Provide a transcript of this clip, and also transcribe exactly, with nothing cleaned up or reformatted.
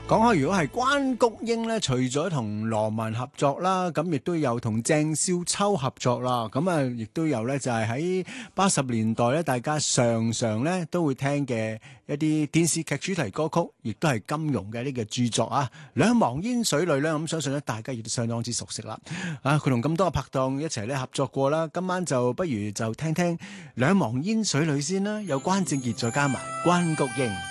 講開，如果係關菊英咧，除咗同羅文合作啦，咁亦都有同鄭少秋合作啦。咁啊，亦都有咧，就係喺八十年代咧，大家常常咧都會聽嘅一啲電視劇主題歌曲，亦都係金庸嘅呢個著作啊。兩忘煙水裏咧，咁相信咧大家亦都相當之熟悉啦。啊，佢同咁多個拍檔一齊咧合作過啦。今晚就不如就聽聽兩忘煙水裏先啦，有關正傑再加埋關菊英。